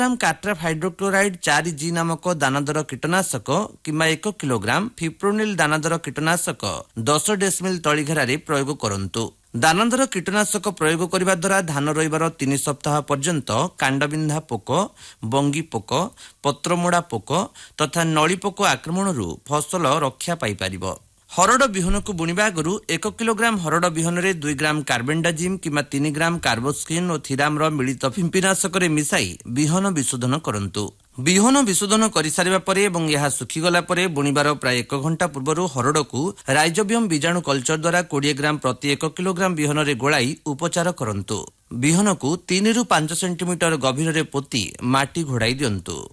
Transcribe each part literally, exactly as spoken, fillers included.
काट्राफ hydrochloride चार जी नामक दानादर कीटनाशक किंबा एक किलोग्राम फिप्रोनिल दानादर कीटनाशक दस डेसिमिल तळीघेरारे प्रयोग करंतु। दानादर कीटनाशक प्रयोग करने द्वारा धान रोइबार तीन सप्ताह पर्यंत कांडबिंधा पोक, बंगी पोक, पत्रमोड़ा पोक तथा नली पोक आक्रमणरू फसल रक्षा पाई परिबो। हरड़ बिहन को बुणिबा आगु एक किलोग्राम हरड़ बिहन में दुई ग्राम कार्बेंडाजिम किंबा तीन ग्राम कार्बोस्किन और थिरामर मिलित फिंपिनाशक मिसाई बिहन विशोधन करंतु। बिहन विशोधन कर सारिबा परे एवं यह सुखीगला परे बुणिबार प्राय एक घंटा पूर्व हरड़ को राइजोबियम बीजाणु कल्चर द्वारा बीस ग्राम प्रति एक किलोग्राम बिहन में गोलाई उपचार करंतु। बिहन को तीन रु पांच सेंटीमीटर गभीर में पोती माटी घोड़ाई दियंतु।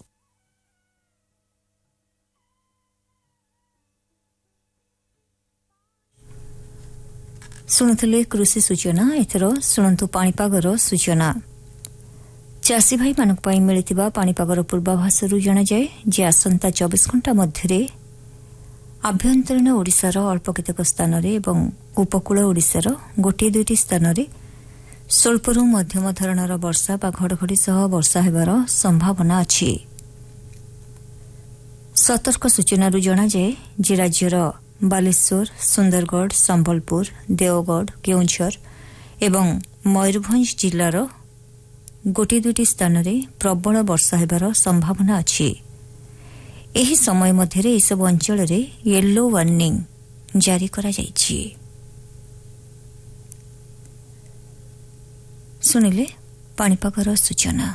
शुणुले कृषि सूचना। एथर शुणु पाणीपागर सूचना। चाषी भाई मानक पाई मिलिथिबा पाणीपागर पूर्वाभासरू जणाजाए जे आसंता चौबीस घंटा मध्यरे आभ्यंतरीण ओडिशार अल्प केतेक स्थान एवं उपकूल ओडिशार गोटे दुईटी स्थान स्वल्परू मध्यम धरणर वर्षा बा घड़घड़ी सह वर्षा हेबार संभावना अछि। सतर्क सूचनारू जणाजाए जे राज्यर बालेश्वर, सुंदरगढ़, संबलपुर, देवगढ़, केउंझर एवं मयूरभंज जिलार गोटे दुईटी स्थान में प्रबल वर्षा हेबार संभावना अछि। एही समय मध्यरे एहि सब अंचल रे येलो वार्निंग जारी करा जायछि। सुनिले पाणीपागर सूचना।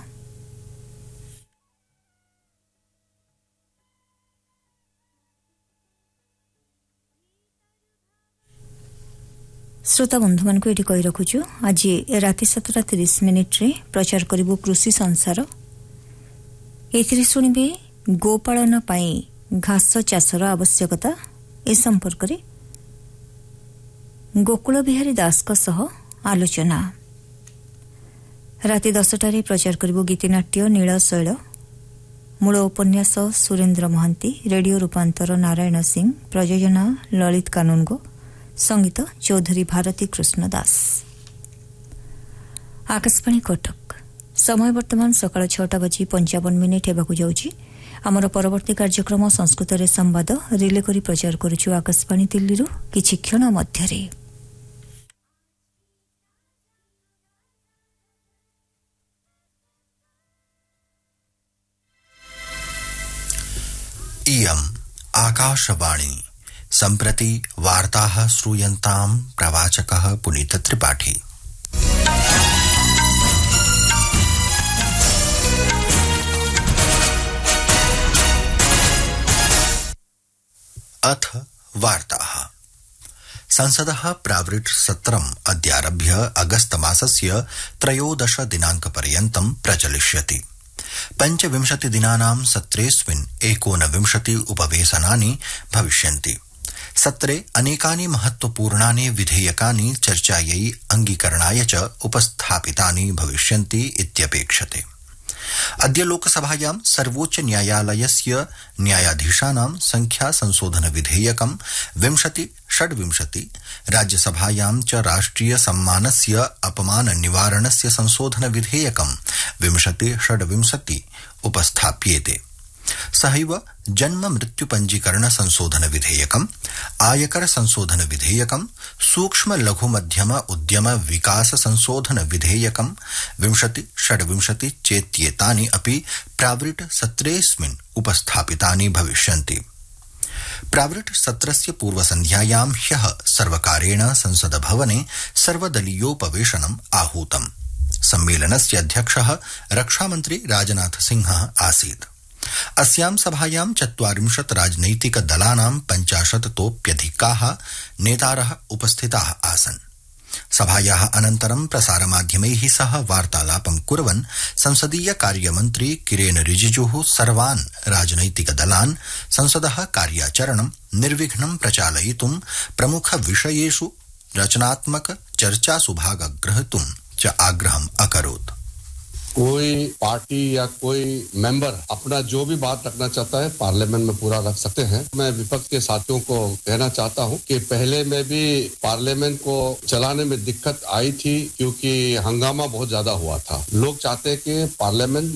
श्रोता बंधु मान को ये कही रखुचु आज राति सातटा तीस मिनिट रे प्रचार करिबु कृषि संसार। एथिरे सुनिबे गोपालन पाई घास चाषर आवश्यकता ए संपर्क रे गोकुल बिहारी दास का सह आलोचना। राति दसटारे प्रचार करिबु गीतिनाट्य नील शैल। मूल उपन्यास सुरेंद्र महांती, रेडियो रूपांतर नारायण सिंह, प्रयोजना ललित कानूनगो, संगीत चौधरी भारती कृष्ण दास। आकाशवाणी कटक समय वर्तमान सकाळ छटा बजी पंचावन मिनिट हेबाकु जाउछि। आमर परवर्ती कार्यक्रम संस्कृत रे संवाद रिले करी प्रचार करूछु आकाशवाणी दिल्ली रु किछि क्षण मध्यरे। इयम् आकाशवाणी। सम्प्रति वार्ताः श्रूयन्ताम् प्रवाचकः पुनीत त्रिपाठी। अथ वार्ताः। संसदः प्रावृट् सत्रम् अद्यारभ्य अगस्त मासस्य त्रयोदश दिनांक पर्यन्तं प्रचलिष्यति। पंचविंशति दिनानां सत्रेऽस्मिन् एकोनविंशति उपवेशनानि भविष्यन्ति। सत्रे अनेकानि महत्वपूर्णानि विधेयकानि चर्चायै अंगीकरणाय च उपस्थापितानि भविष्यन्ति इत्यपेक्षते। अद्य लोकसभायां सर्वोच्च न्यायालयस्य न्यायाधीशानां संख्या संशोधन विधेयकं विंशति षड्विंशति, राज्यसभायां च राष्ट्रिय सम्मानस्य अपमान निवारणस्य संशोधन विधेयकं विंशति षड्विंशति उपस्थाप्येते। सहैव जन्म मृत्यु पंजीकरण संशोधन विधेयकम्, आयकर संशोधन विधेयकम्, सूक्ष्म लघु मध्यम उद्यम विकास संशोधन विधेयकम् विंशति षड्विंशति चेत्येतानि अपि प्रावृट् सत्रेऽस्मिन् उपस्थापितानि भविष्यन्ति। प्रावृट् सत्रस्य पूर्वसन्ध्यायां ह्यः सर्वकारेण संसद भवने सर्वदलीयोपवेशनम् आहूतम्। सम्मेलनस्य अध्यक्षः रक्षामन्त्री राजनाथ सिंहः आसीत्। अस्यां सभायां चत्वारिंशत् राजनैतिक दलानां पञ्चाशत्तोऽप्यधिकाः नेतारः उपस्थिताः आसन्। सभायाः अनन्तरं प्रसारमाध्यमैः सह वार्तालापं कुर्वन् संसदीय कार्यमन्त्री किरेन रिजिजुः सर्वान् राजनैतिक दलान् संसदः कार्याचरणं निर्विघ्नं प्रचालयितुं प्रमुख विषयेषु रचनात्मक चर्चासु भागग्रहीतुं च आग्रहम् अकरोत्। कोई पार्टी या कोई मेंबर अपना जो भी बात रखना चाहता है पार्लियामेंट में पूरा रख सकते हैं। मैं विपक्ष के साथियों को कहना चाहता हूं कि पहले में भी पार्लियामेंट को चलाने में दिक्कत आई थी क्योंकि हंगामा बहुत ज्यादा हुआ था। लोग चाहते हैं कि पार्लियामेंट